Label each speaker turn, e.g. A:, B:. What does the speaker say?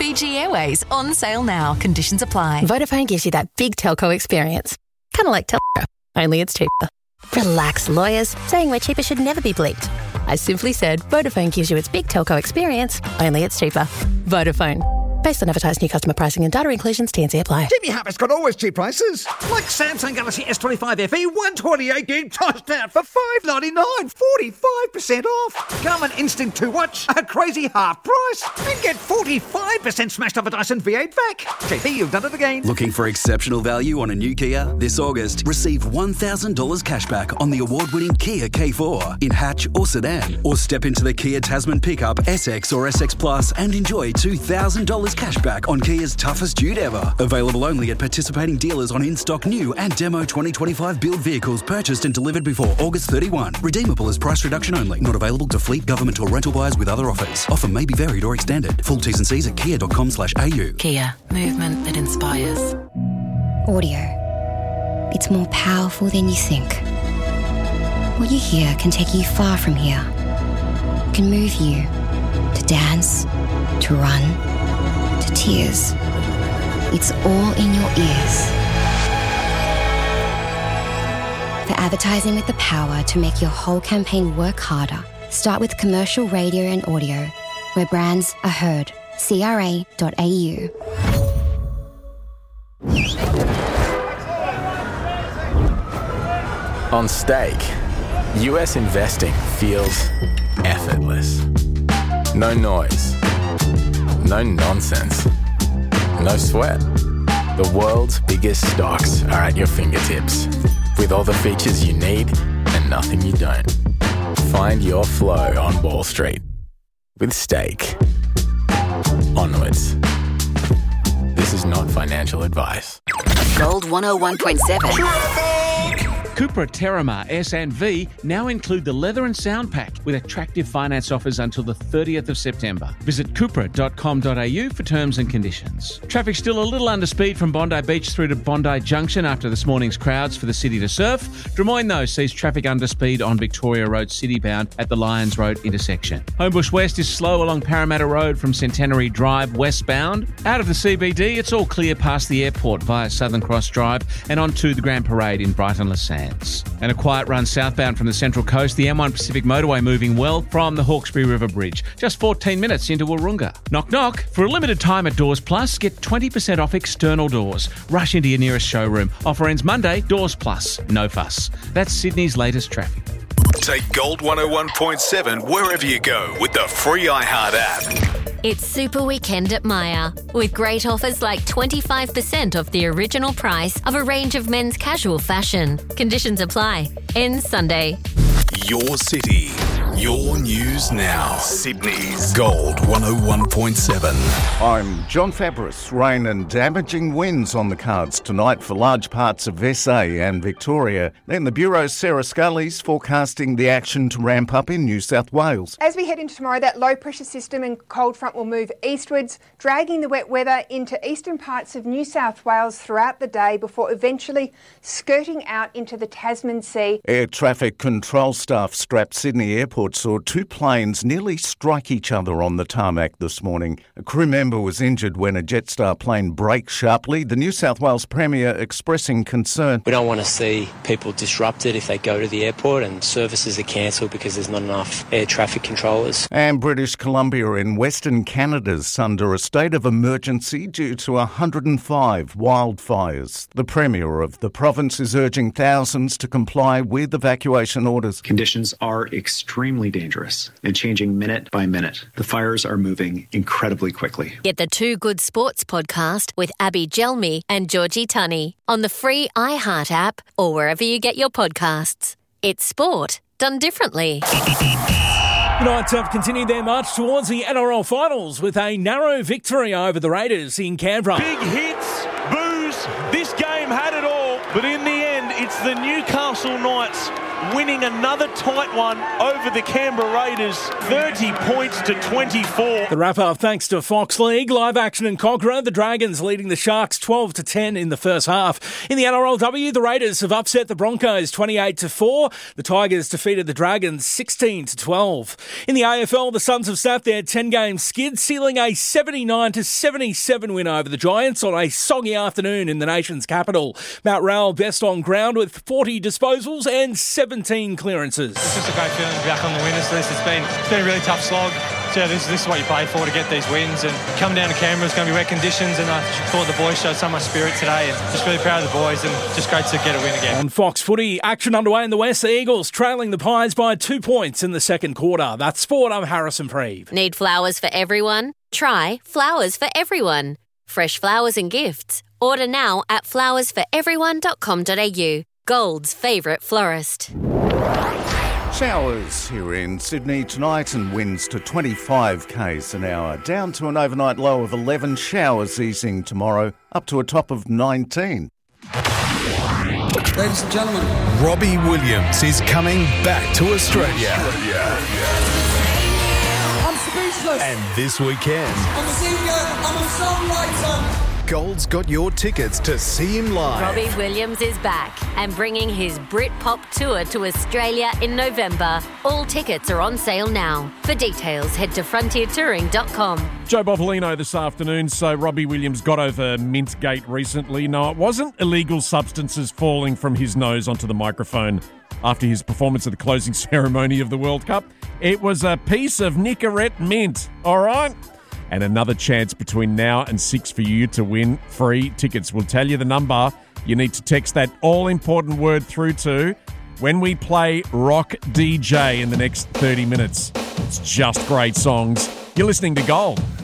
A: Fiji Airways on sale now. Conditions apply.
B: Vodafone gives you that big telco experience. Kind of like telco, only it's cheaper. Relax, lawyers. Saying we're cheaper should never be bleeped. I simply said Vodafone gives you its big telco experience, only it's cheaper. Vodafone. Based on advertised new customer pricing and data inclusions, T&C apply.
C: Jimmy Harper's got always cheap prices. Like Samsung Galaxy S25 FE 128GB tossed out for $599, 45% off. Garmin Instinct 2 watch, a crazy half price. And get 45% smashed off a Dyson V8 vac. JP, you've done it again.
D: Looking for exceptional value on a new Kia? This August, receive $1,000 cashback on the award-winning Kia K4 in hatch or sedan. Or step into the Kia Tasman pickup, SX or SX Plus and enjoy $2,000 cashback on Kia's toughest dude ever. Available only at participating dealers on in-stock new and demo 2025 build vehicles purchased and delivered before August 31. Redeemable as price reduction only. Not available to fleet, government or rental buyers with other offers. Offer may be varied or extended. Full T's and C's at kia.com/au.
A: Kia. Movement that inspires.
E: Audio. It's more powerful than you think. What you hear can take you far from here. It can move you to dance, to run, to tears. It's all in your ears. For advertising with the power to make your whole campaign work harder, start with commercial radio and audio, where brands are heard. CRA.au.
F: On Stake, US investing feels effortless. No noise. No nonsense. No sweat. The world's biggest stocks are at your fingertips, with all the features you need and nothing you don't. Find your flow on Wall Street with Stake. Onwards. This is not financial advice.
G: Gold 101.7.
H: Cupra Terramar S and V now include the leather and sound pack with attractive finance offers until the 30th of September. Visit cupra.com.au for terms and conditions. Traffic still a little under speed from Bondi Beach through to Bondi Junction after this morning's crowds for the city to surf. Drummoyne, though, sees traffic under speed on Victoria Road citybound at the Lyons Road intersection. Homebush West is slow along Parramatta Road from Centenary Drive westbound. Out of the CBD, it's all clear past the airport via Southern Cross Drive and onto the Grand Parade in Brighton Les Sands. And a quiet run southbound from the Central Coast, the M1 Pacific Motorway moving well from the Hawkesbury River Bridge, just 14 minutes into Wahroonga. Knock knock. For a limited time at Doors Plus, get 20% off external doors. Rush into your nearest showroom. Offer ends Monday. Doors Plus. No fuss. That's Sydney's latest traffic.
I: Take Gold 101.7 wherever you go with the free iHeart app.
J: It's Super Weekend at Myer, with great offers like 25% off the original price of a range of men's casual fashion. Conditions apply. Ends Sunday.
I: Your city, your news now. Sydney's Gold 101.7.
K: I'm John Fabris. Rain and damaging winds on the cards tonight for large parts of SA and Victoria. Then the Bureau's Sarah Scully's forecasting the action to ramp up in New South Wales.
L: As we head into tomorrow, that low pressure system and cold front will move eastwards, dragging the wet weather into eastern parts of New South Wales throughout the day before eventually skirting out into the Tasman Sea.
K: Air traffic control staff strapped Sydney Airport saw two planes nearly strike each other on the tarmac this morning. A crew member was injured when a Jetstar plane braked sharply. The New South Wales Premier expressing concern.
M: We don't want to see people disrupted if they go to the airport and services are cancelled because there's not enough air traffic controllers.
K: And British Columbia in Western Canada's under a state of emergency due to 105 wildfires. The Premier of the province is urging thousands to comply with evacuation orders.
N: Conditions are extremely dangerous and changing minute by minute. The fires are moving incredibly quickly.
J: Get the Two Good Sports podcast with Abby Gelmi and Georgie Tunney on the free iHeart app or wherever you get your podcasts. It's sport done differently.
O: The Knights have continued their march towards the NRL finals with a narrow victory over the Raiders in Canberra.
P: Big hits, boos, this game had it all, but in the end it's the Newcastle Knights winning another tight one over the Canberra Raiders, 30 points to 24.
O: The wrap-up thanks to Fox League. Live action in Cogra. The Dragons leading the Sharks 12-10 in the first half. In the NRLW, the Raiders have upset the Broncos 28-4. The Tigers defeated the Dragons 16-12. In the AFL, the Suns have snapped their 10-game skid, sealing a 79-77 win over the Giants on a soggy afternoon in the nation's capital. Matt Rowell best on ground with 40 disposals and 17 clearances.
Q: It's just a great feeling to be back on the winners list. It's been a really tough slog. So this is what you play for, to get these wins. And come down to Canberra, it's going to be wet conditions, and I thought the boys showed so much spirit today, and just really proud of the boys, and just great to get a win again.
O: On Fox Footy, action underway in the West. The Eagles trailing the Pies by 2 points in the second quarter. That's sport. I'm Harrison Preeve.
J: Need flowers for everyone? Try Flowers for Everyone. Fresh flowers and gifts. Order now at flowersforeveryone.com.au. Gold's favourite florist.
K: Showers here in Sydney tonight and winds to 25 k's an hour. Down to an overnight low of 11. Showers easing tomorrow up to a top of 19.
R: Ladies and gentlemen,
I: Robbie Williams is coming back to Australia.
R: I'm speechless.
I: And this weekend,
R: I'm a singer, I'm a songwriter.
I: Gold's got your tickets to see him live.
J: Robbie Williams is back and bringing his Britpop tour to Australia in November. All tickets are on sale now. For details, head to frontiertouring.com.
S: Joe Bopolino this afternoon. So Robbie Williams got over Mintgate recently. No, it wasn't illegal substances falling from his nose onto the microphone after his performance at the closing ceremony of the World Cup. It was a piece of Nicorette mint, all right? And another chance between now and 6 for you to win free tickets. We'll tell you the number. You need to text that all-important word through to when we play Rock DJ in the next 30 minutes. It's just great songs. You're listening to Gold.